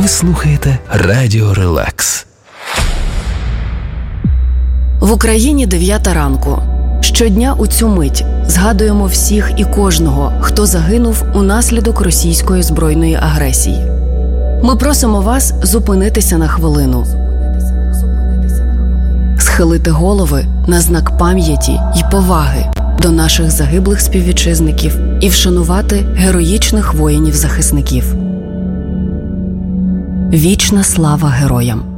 Ви слухаєте Радіо Релакс. В Україні 9 ранку. Щодня у цю мить згадуємо всіх і кожного, хто загинув унаслідок російської збройної агресії. Ми просимо вас зупинитися на хвилину, схилити голови на знак пам'яті й поваги до наших загиблих співвітчизників і вшанувати героїчних воїнів-захисників. Вічна слава героям!